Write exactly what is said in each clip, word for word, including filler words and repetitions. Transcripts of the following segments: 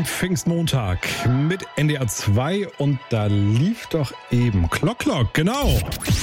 am Pfingstmontag mit N D R zwei und da lief doch eben Clock Clock, genau.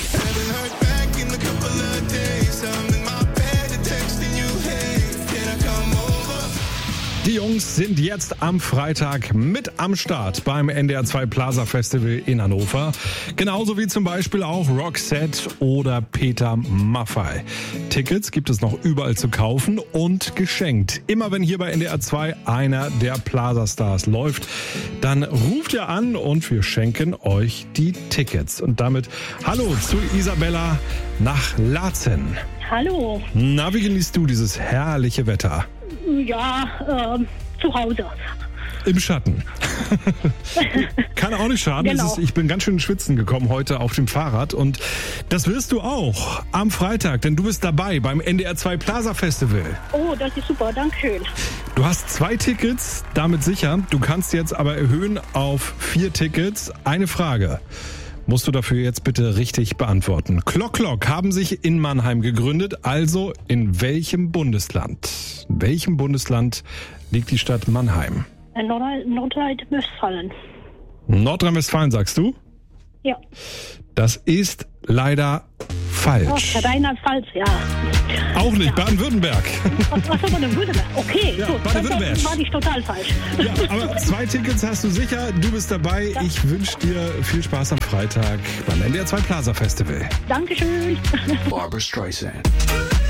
Die Jungs sind jetzt am Freitag mit am Start beim N D R zwei Plaza Festival in Hannover. Genauso wie zum Beispiel auch Roxette oder Peter Maffay. Tickets gibt es noch überall zu kaufen und geschenkt. Immer wenn hier bei N D R zwei einer der Plaza Stars läuft, dann ruft ihr an und wir schenken euch die Tickets. Und damit hallo zu Isabella nach Laatzen. Hallo. Na, wie genießt du dieses herrliche Wetter? Ja, äh, zu Hause. Im Schatten. Kann auch nicht schaden. Genau. Es ist, ich bin ganz schön ins Schwitzen gekommen heute auf dem Fahrrad und das wirst du auch am Freitag, denn du bist dabei beim N D R zwei Plaza Festival. Oh, das ist super, dankeschön. Du hast zwei Tickets, damit sicher. Du kannst jetzt aber erhöhen auf vier Tickets. Eine Frage musst du dafür jetzt bitte richtig beantworten. Clock Clock haben sich in Mannheim gegründet, also in welchem Bundesland? In welchem Bundesland liegt die Stadt Mannheim? Nord- Nordrhein-Westfalen. Nordrhein-Westfalen, sagst du? Ja. Das ist leider falsch. Oh, Rheinland-Pfalz, ja. Auch nicht, Ja. Baden-Württemberg. Was, was soll man denn Württemberg? Okay, Ja, gut. Baden-Württemberg. Das war nicht total falsch. Ja, aber zwei Tickets hast du sicher. Du bist dabei. Ich wünsche dir viel Spaß am Freitag beim N D R zwei Plaza Festival. Dankeschön. Barbra Streisand.